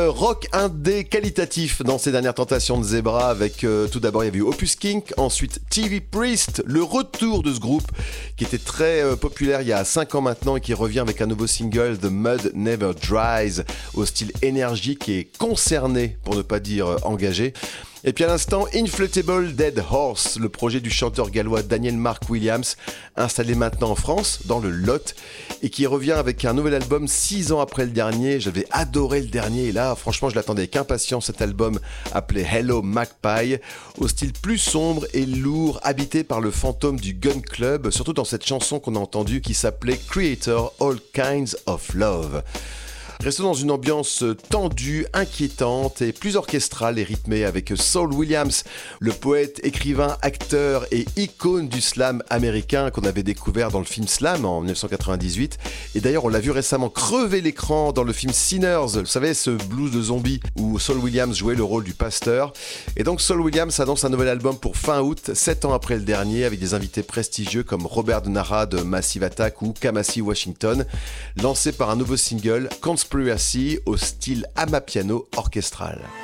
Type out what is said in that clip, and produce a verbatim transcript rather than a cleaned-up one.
euh, rock indé qualitatif dans ces dernières tentations de Zebra avec euh, tout d'abord il y avait eu Opus Kink, ensuite T V Priest, le retour de ce groupe qui était très euh, populaire il y a cinq ans maintenant et qui revient avec un nouveau single The Mud Never Dries au style énergique et concerné pour ne pas dire euh, engagé. Et puis à l'instant, Inflatable Dead Horse, le projet du chanteur gallois Daniel Mark Williams, installé maintenant en France, dans le Lot, et qui revient avec un nouvel album six ans après le dernier. J'avais adoré le dernier, et là, franchement, je l'attendais avec impatience, cet album appelé Hello Magpie, au style plus sombre et lourd, habité par le fantôme du Gun Club, surtout dans cette chanson qu'on a entendue qui s'appelait Creator All Kinds of Love. Restons dans une ambiance tendue, inquiétante et plus orchestrale et rythmée avec Saul Williams, le poète, écrivain, acteur et icône du slam américain qu'on avait découvert dans le film Slam en dix-neuf cent quatre-vingt-dix-huit. Et d'ailleurs, on l'a vu récemment crever l'écran dans le film Sinners, vous savez, ce blues de zombies où Saul Williams jouait le rôle du pasteur. Et donc Saul Williams annonce un nouvel album pour fin août, sept ans après le dernier, avec des invités prestigieux comme Robert De Nara de Massive Attack ou Kamasi Washington, lancé par un nouveau single, Conspiracy, au style amapiano orchestral.